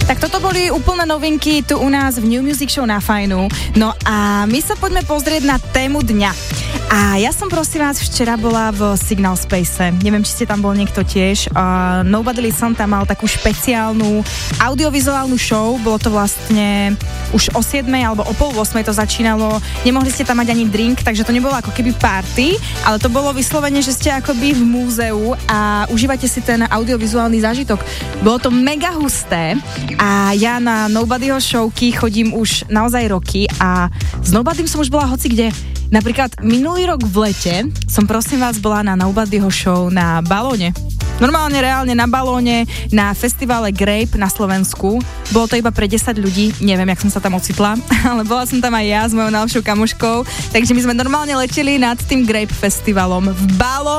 Tak toto boli úplné novinky tu u nás v New Music Show na Fajnu. No a my sa poďme pozrieť na tému dňa. A ja som, prosím vás, včera bola v Signal Space. Neviem, či ste tam bol niekto tiež. Nobody Listen tam mal takú špeciálnu audiovizuálnu show. Bolo to vlastne už o 7 alebo o 7:30 to začínalo. Nemohli ste tam mať ani drink, takže to nebolo ako keby party, ale to bolo vyslovene, že ste akoby v múzeu a užívate si ten audiovizuálny zážitok. Bolo to mega husté a ja na Nobodyho showky chodím už naozaj roky a s Nobodym som už bola hoci kde. Napríklad minulý rok v lete som, prosím vás, bola na Nobodyho show na balóne. Normálne, reálne na balóne, na festivale Grape na Slovensku. Bolo to iba pre 10 ľudí, neviem, jak som sa tam ocitla, ale bola som tam aj ja s mojou najlepšou kamoškou, takže my sme normálne leteli nad tým Grape festivalom v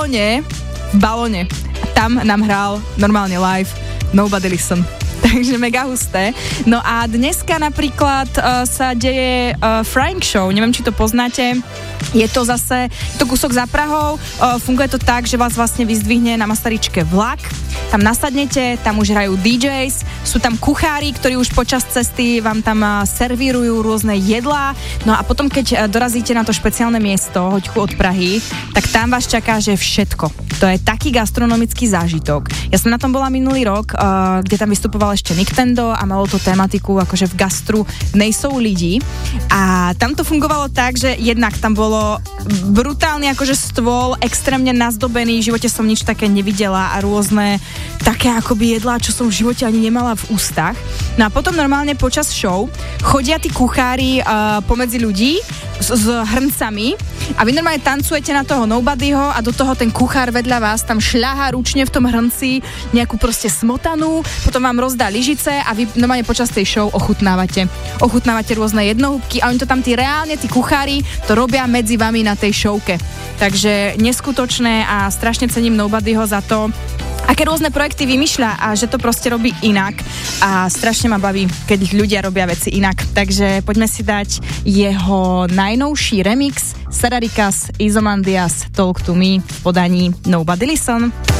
balóne. A tam nám hral normálne live Nobody Listen. Takže mega husté. No a dneska napríklad sa deje Frying Show, neviem, či to poznáte. Je to zase, kúsok za Prahou, funguje to tak, že vás vlastne vyzdvihne na Masaryčke vlak, tam nasadnete, tam už hrajú DJs, sú tam kuchári, ktorí už počas cesty vám tam servírujú rôzne jedlá, no a potom keď dorazíte na to špeciálne miesto, hoďku od Prahy, tak tam vás čaká, že všetko. To je taký gastronomický zážitok. Ja som na tom bola minulý rok, kde tam vystupoval ešte Nintendo a malo to tematiku, akože v gastru nejsou lidi. A tam to fungovalo tak, že jednak tam bolo brutálny akože stôl, extrémne nazdobený, v živote som nič také nevidela a rôzne také akoby jedlá, čo som v živote ani nemala v ústach. No a potom normálne počas show chodia tí kuchári pomedzi ľudí s hrncami a vy normálne tancujete na toho Nobodyho a do toho ten kuchár vedľa vás tam šľahá ručne v tom hrnci nejakú proste smotanu, potom vám rozdá lyžice a vy normálne počas tej show ochutnávate rôzne jednohúbky a oni to tam reálne tí kuchári to robia medzi vami na tej showke. Takže neskutočné a strašne cením Nobodyho za to, aké rôzne projekty vymýšľa a že to proste robí inak a strašne ma baví, keď ľudia robia veci inak. Takže poďme si dať jeho najnovší remix Sarah Rikas, Izomandias, Talk to Me v podaní Nobody Listen.